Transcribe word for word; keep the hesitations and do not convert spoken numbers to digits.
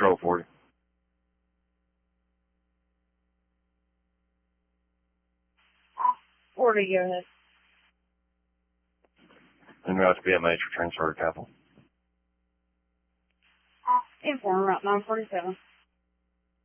control for you. forty, go ahead. En route to B M H for transfer to Capital. Inform route nine forty-seven.